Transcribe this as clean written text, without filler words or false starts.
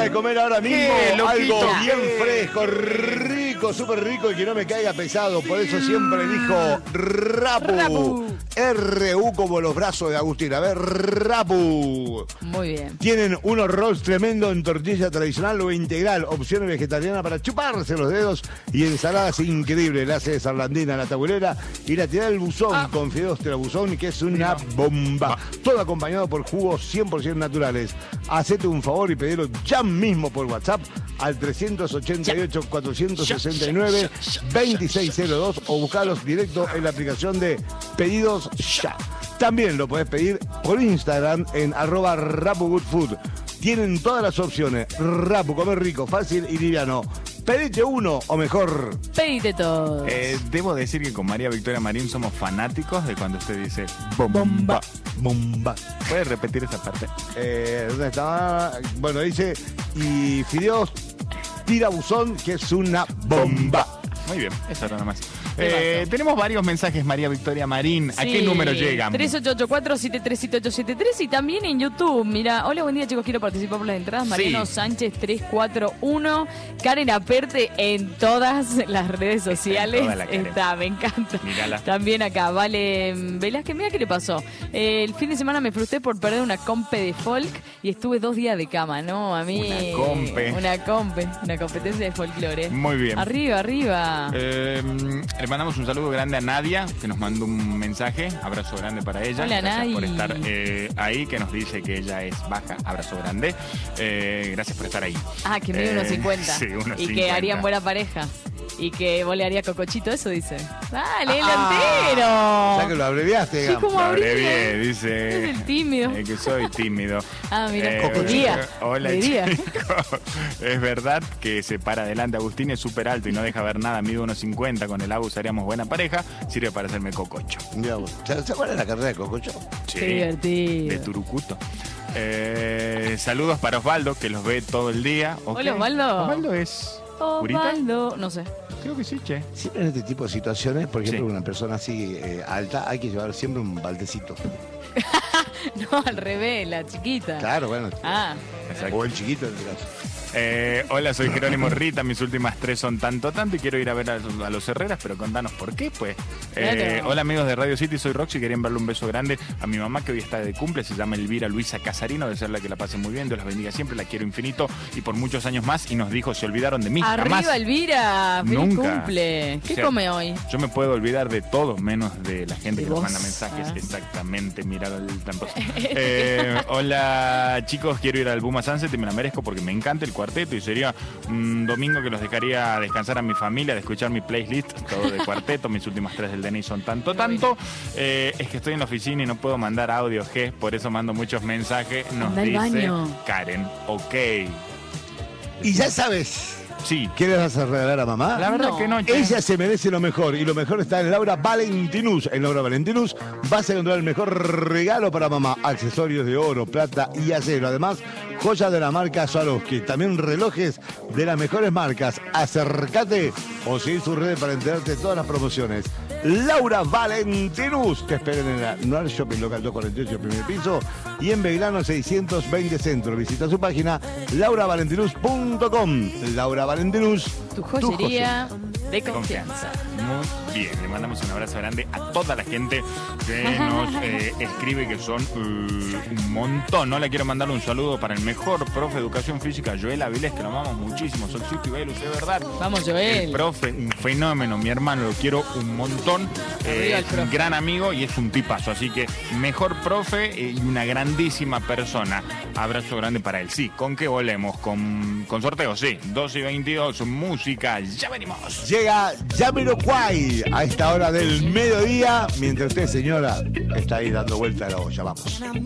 de comer ahora mismo ¿Qué, algo loquita? bien fresco, rico, súper rico y que no me caiga pesado. Por eso siempre elijo Rapu. R-U como los brazos de Agustín. A ver, Rapu. Muy bien. Tienen unos rolls tremendo en tortilla tradicional o integral, opciones vegetarianas para chuparse los dedos y ensaladas increíbles. La hace de sarlandina, la tabulera y la tira del buzón con fideos trabuzón, que es una bomba. Todo acompañado por jugos 100% naturales. Hacete un favor y pedilo ya mismo por WhatsApp al 388-469-2602 o buscalos directo en la aplicación de Pedidos Ya. También lo podés pedir por Instagram en @RapuGoodFood. Tienen todas las opciones. Rapu, comer rico, fácil y liviano. Pedite uno o mejor. Pedite todos. Debo decir que con María Victoria Marín somos fanáticos de cuando usted dice Bomba. Bomba. ¿Puede repetir esa parte? ¿Dónde estaba? Bueno, dice, y fideos tirabuzón, que es una bomba. Muy bien, eso era nomás. Tenemos varios mensajes, María Victoria Marín. ¿A qué número llegan? 3884-737873 y también en YouTube. Mira, hola, buen día chicos, quiero participar por las entradas. Mariano Sánchez 341. Karen Aperte en todas las redes sociales. Está, me encanta. Mírala. También acá, Vale Velázquez, mira qué le pasó. El fin de semana me frustré por perder una compe de folk y estuve 2 días de cama, ¿no? A mí. Una competencia de folclore. Muy bien. Arriba, arriba. Le mandamos un saludo grande a Nadia, que nos mandó un mensaje. Abrazo grande para ella. Hola, gracias por Nadia. estar ahí, que nos dice que ella es baja. Abrazo grande. Gracias por estar ahí. Ah, que mide unos 50. Sí, unos y 50. que harían buena pareja. Y que vos le harías cocochito, eso dice. Dale, delantero. Ya que lo abreviaste, Sí, digamos. como Lo abría. abrevié, dice. Es el tímido. Que soy tímido. Ah, mira, Cocochita. Hola, Diría. chicos. Es verdad que se para adelante. Agustín es súper alto y no deja ver nada. Mide 1.50. Con el Agus haríamos buena pareja. Sirve para hacerme cococho. Digamos. ¿Se acuerdan de la carrera de Cococho? Sí, Qué divertido. de Turucuto. Saludos para Osvaldo, que los ve todo el día. Ok. Hola, Osvaldo. Osvaldo es curita. Osvaldo, no sé. Creo que sí, che. Siempre en este tipo de situaciones, por ejemplo, Sí. una persona así alta, hay que llevar siempre un baldecito. No, al revés, la chiquita. Claro, bueno. Ah, Exacto. O el chiquito en este caso. Hola, soy Jerónimo Rita. Mis últimas 3 son tanto y quiero ir a ver a los Herreras, pero contanos por qué, pues. Claro. Hola, amigos de Radio City, soy Roxy. Quería enviarle un beso grande a mi mamá, que hoy está de cumple. Se llama Elvira Luisa Casarino. Desearle que la pase muy bien. Dios las bendiga siempre. La quiero infinito y por muchos años más. Y nos dijo, se olvidaron de mí. arriba Jamás. Elvira. Feliz Nunca. cumple. ¿Qué O sea, come hoy? Yo me puedo olvidar de todo, menos de la gente De que nos vos. manda mensajes. Ah. Exactamente, mirar el tramposo. Hola, chicos, quiero ir al Buma Sunset y me la merezco porque me encanta el cuarteto y sería un domingo que los dejaría descansar a mi familia, de escuchar mi playlist, todo de cuarteto. Mis últimas 3 del DNI son tanto. Es que estoy en la oficina y no puedo mandar audio, G, por eso mando muchos mensajes. Nos Anda al dice baño. Karen, ok. Y ya sabes, Sí, ¿qué le vas a regalar a mamá? la verdad No. que no, che. Ella se merece lo mejor y lo mejor está en Laura Valentinus. En Laura Valentinus vas a encontrar el mejor regalo para mamá. Accesorios de oro, plata y acero. Además, joyas de la marca Swarovski. También relojes de las mejores marcas. Acércate o seguir sus redes para enterarte de todas las promociones. Laura Valentinus. Te esperen en la Noir Shopping Local 248, primer piso. Y en Belgrano 620 Centro. Visita su página lauravalentinus.com. Laura Valentinus. Tu joyería de De confianza. Muy bien, le mandamos un abrazo grande a toda la gente que nos escribe, que son un montón. No le quiero mandar un saludo para el mejor profe de educación física, Joel Avilés, que lo amamos muchísimo. Solcito y Velus, de verdad. Vamos, Joel. El profe, un fenómeno, mi hermano, lo quiero un montón. Arriba el Es un profe. gran amigo y es un tipazo. Así que mejor profe y una grandísima persona. Abrazo grande para él. Sí, ¿con qué volvemos? Con sorteo, sí. 12:22, música. Ya venimos. Llega Jamiroquai a esta hora del mediodía, mientras usted, señora, está ahí dando vuelta a la olla. Vamos.